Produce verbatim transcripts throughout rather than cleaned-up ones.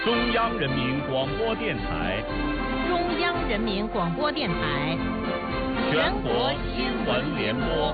中央人民广播电台， 中央人民广播电台， 全国新闻联播。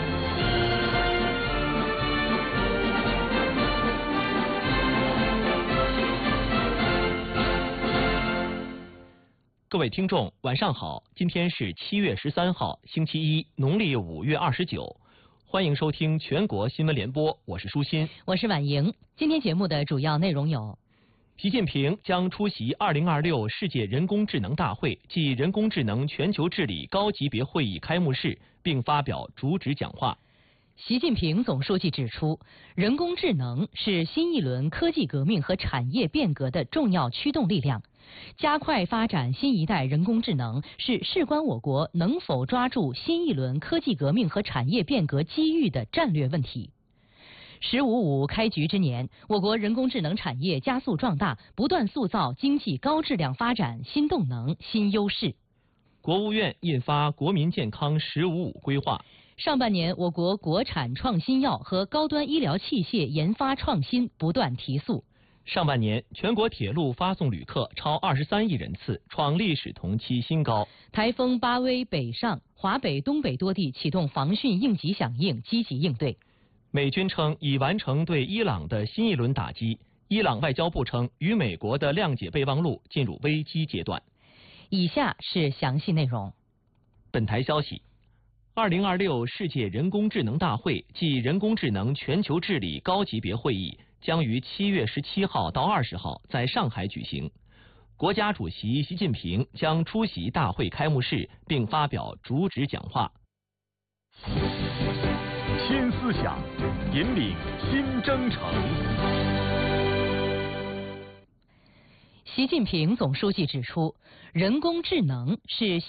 各位听众，晚上好！今天是七月十三号，星期一，农历五月二十九。欢迎收听全国新闻联播，我是舒心， 我是婉莹。今天节目的主要内容有： 习近平将出席二零二六世界人工智能大会暨人工智能全球治理高级别会议开幕式，并发表主旨讲话。 习近平总书记指出，人工智能是新一轮科技革命和产业变革的重要驱动力量。加快发展新一代人工智能是事关我国能否抓住新一轮科技革命和产业变革机遇的战略问题。十五五开局之年，我国人工智能产业加速壮大，不断塑造经济高质量发展新动能、新优势。 国务院印发《国民健康“十五五”规划》。 上半年，我国国产创新药和高端医疗器械研发创新不断提速。 上半年，全国铁路发送旅客超二十三亿人次，创历史同期新高。 台风巴威北上，华北、东北多地启动防汛应急响应，积极应对。 美军称已完成对伊朗的新一轮打击。伊朗外交部称，与美国的谅解备忘录进入危机阶段。 以下是详细内容。 本台消息。二零二六世界人工智能大会暨人工智能全球治理高级别会议将于七月十七号到二十号在上海举行。国家主席习近平将出席大会开幕式，并发表主旨讲话。 新思想，引领新征程。 习近平总书记指出，人工智能是